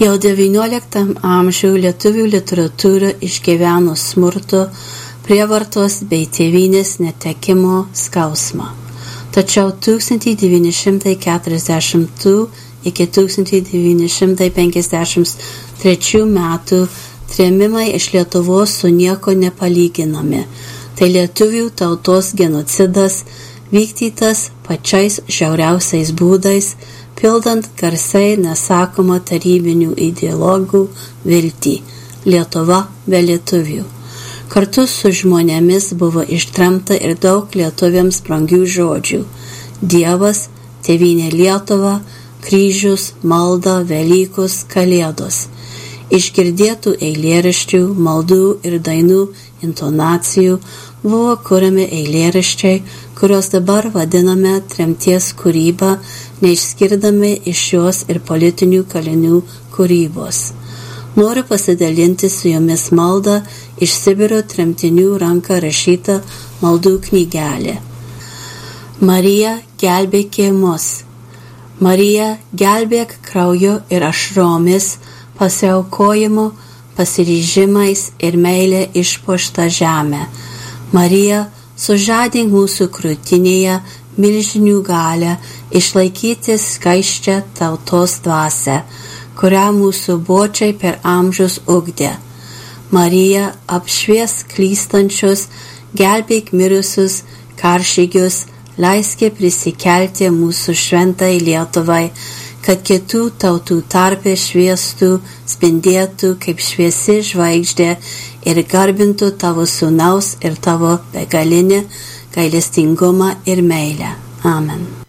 Jau XIX amžiuje lietuvių literatūra išgyveno smurto, prievartos bei tėvynės netekimo skausmą. Tačiau 1940 iki 1953 metų trėmimai iš Lietuvos su nieko nepalyginami. Tai lietuvių tautos genocidas, vykdytas pačiais žiauriausiais būdais, pildant garsiai nesakomą tarybinių ideologų viltį – Lietuva be lietuvių. Kartu su žmonėmis buvo ištremta ir daug lietuviams brangių žodžių – Dievas, tėvynė Lietuva, kryžius, malda, Velykos, Kalėdos. Iš girdėtų eilėraščių, maldų ir dainų intonacijų buvo kuriami eilėraščiai, kuriuos dabar vadiname tremties kūryba, neišskirdami iš jos ir politinių kalinių kūrybos. Noriu pasidalinti su jumis maldą iš Sibiro tremtinių ranka rašyta maldų knygelė. Marija, gelbėk mus. Marija, gelbėk krauju ir ašromis, pasiaukojimu, pasiryžimais ir meilė išpuoštą žemę. Marija, sužadink mūsų krūtinėje milžinių galę išlaikyti skaisčią tautos dvasią, kurią mūsų bočiai per amžius ugdė. Marija, apšvies klystančius, gelbėk mirusius, karžygius, leiskė prisikelti mūsų šventai Lietuvai, kad kitų tautų tarpe šviestų, spindėtų kaip šviesi žvaigždė ir garbintų tavo sūnaus ir tavo begalinį gailestingumą ir meilę. Amen.